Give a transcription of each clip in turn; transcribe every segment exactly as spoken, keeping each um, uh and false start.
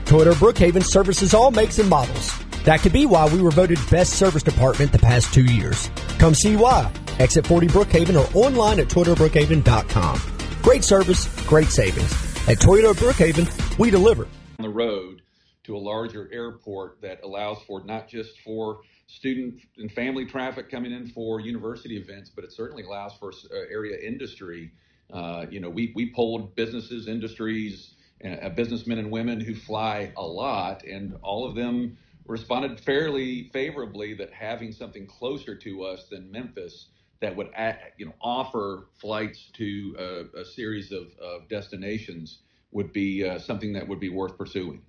Toyota Brookhaven services all makes and models. That could be why we were voted best service department the past two years. Come see why. Exit forty Brookhaven or online at toyota brookhaven dot com. Great service, great savings. At Toyota Brookhaven, we deliver. On the road to a larger airport that allows for not just for student and family traffic coming in for university events, but it certainly allows for uh, area industry. Uh, you know, we, we polled businesses, industries, uh, businessmen and women who fly a lot, and all of them responded fairly favorably that having something closer to us than Memphis that would, you know, offer flights to a, a series of, of destinations would be uh, something that would be worth pursuing.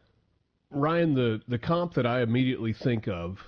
Ryan, the, the comp that I immediately think of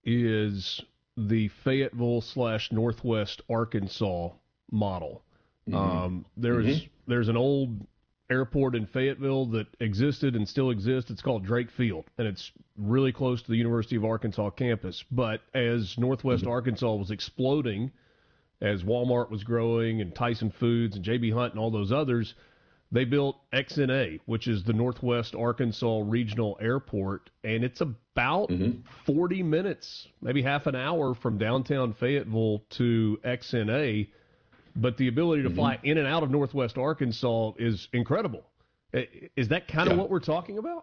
is the Fayetteville slash Northwest Arkansas model. Mm-hmm. Um, there's mm-hmm. there's an old airport in Fayetteville that existed and still exists. It's called Drake Field, and it's really close to the University of Arkansas campus. But as Northwest mm-hmm. Arkansas was exploding, as Walmart was growing and Tyson Foods and J B. Hunt and all those others, they built X N A, which is the Northwest Arkansas Regional Airport, and it's about mm-hmm. forty minutes, maybe half an hour from downtown Fayetteville to X N A. But the ability to mm-hmm. fly in and out of Northwest Arkansas is incredible. Is that kind of yeah. what we're talking about?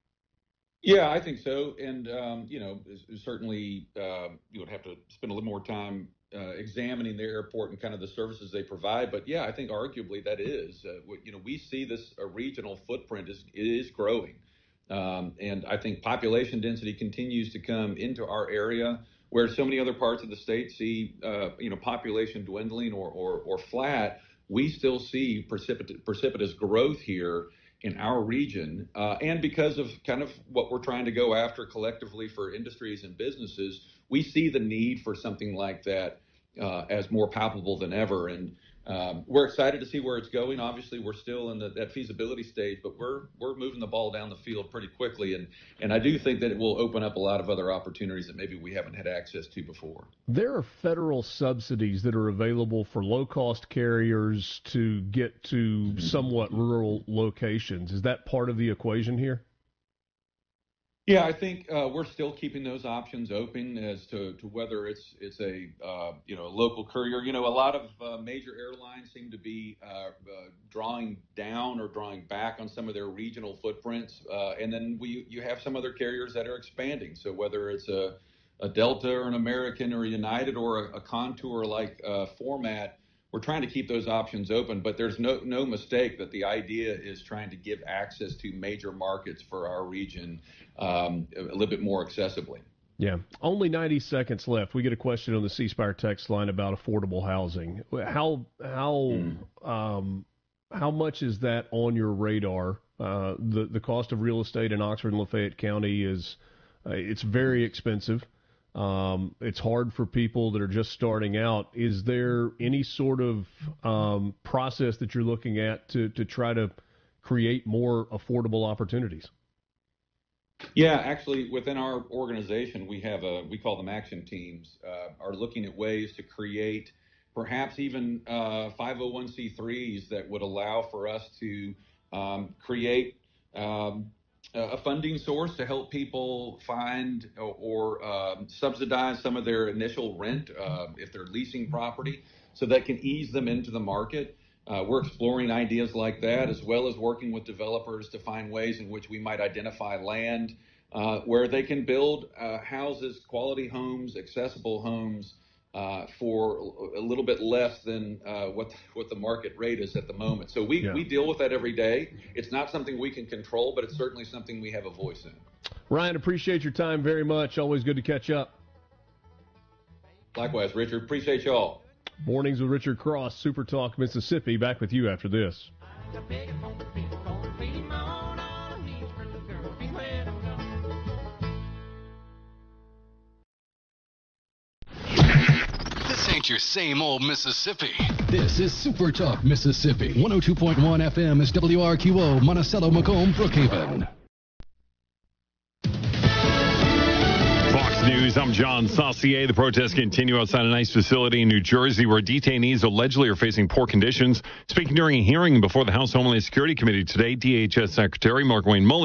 Yeah, I think so. And, um, you know, certainly uh, you would have to spend a little more time uh, examining their airport and kind of the services they provide. But, yeah, I think arguably that is. Uh, you know, we see this a regional footprint is it is growing. Um, and I think population density continues to come into our area, where so many other parts of the state see, uh, you know, population dwindling or, or, or flat. We still see precipitous, precipitous growth here in our region. Uh, and because of kind of what we're trying to go after collectively for industries and businesses, we see the need for something like that uh, as more palpable than ever. And um, we're excited to see where it's going. Obviously, we're still in the, that feasibility stage, but we're we're moving the ball down the field pretty quickly. And, and I do think that it will open up a lot of other opportunities that maybe we haven't had access to before. There are federal subsidies that are available for low-cost carriers to get to mm-hmm. somewhat rural locations. Is that part of the equation here? Yeah, I think uh, we're still keeping those options open as to, to whether it's it's a uh, you know local courier. You know, a lot of uh, major airlines seem to be uh, uh, drawing down or drawing back on some of their regional footprints, uh, and then we you have some other carriers that are expanding. So whether it's a, a Delta or an American or a United or a, a Contour like uh, format, we're trying to keep those options open, but there's no no mistake that the idea is trying to give access to major markets for our region um, a little bit more accessibly. Yeah. Only ninety seconds left. We get a question on the C Spire text line about affordable housing. How how mm. um, how much is that on your radar? Uh, the the cost of real estate in Oxford and Lafayette County is uh, it's very expensive. Um, it's hard for people that are just starting out. Is there any sort of um, process that you're looking at to, to try to create more affordable opportunities? Yeah, actually, within our organization, we have a, we call them action teams, uh, are looking at ways to create perhaps even uh, five oh one c threes that would allow for us to um, create um, a funding source to help people find or, or um, subsidize some of their initial rent uh, if they're leasing property, so that can ease them into the market. Uh, we're exploring ideas like that, as well as working with developers to find ways in which we might identify land uh, where they can build uh, houses, quality homes, accessible homes, Uh, for a little bit less than uh, what what the market rate is at the moment. So we, yeah. we deal with that every day. It's not something we can control, but it's certainly something we have a voice in. Ryan, appreciate your time very much. Always good to catch up. Likewise, Richard. Appreciate y'all. Mornings with Richard Cross, Super Talk Mississippi. Back with you after this. Ain't your same old Mississippi. This is Super Talk Mississippi. one oh two point one F M is W R Q O, Monticello, Macomb, Brookhaven. Fox News, I'm John Saucier. The protests continue outside an ICE facility in New Jersey where detainees allegedly are facing poor conditions. Speaking during a hearing before the House Homeland Security Committee today, D H S Secretary Mark Wayne Mullin